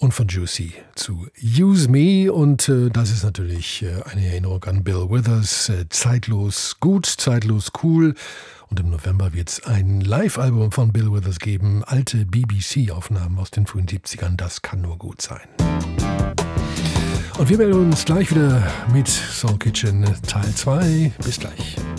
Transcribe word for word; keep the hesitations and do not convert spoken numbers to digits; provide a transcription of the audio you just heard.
Und von Juicy zu Use Me. Und äh, das ist natürlich äh, eine Erinnerung an Bill Withers. Äh, zeitlos gut, zeitlos cool. Und im November wird es ein Live-Album von Bill Withers geben. Alte B B C-Aufnahmen aus den frühen siebzigern. Das kann nur gut sein. Und wir melden uns gleich wieder mit Soul Kitchen Teil zwei. Bis gleich.